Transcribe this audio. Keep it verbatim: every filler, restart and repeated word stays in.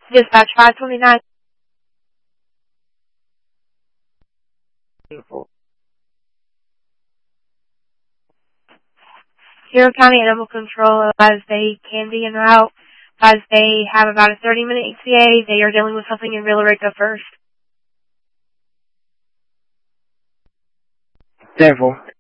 Dispatch five twenty-nine. Beautiful. Hero County Animal Control, as they can be en route, as they have about a thirty minute E T A, they are dealing with something in Villarica first. Careful.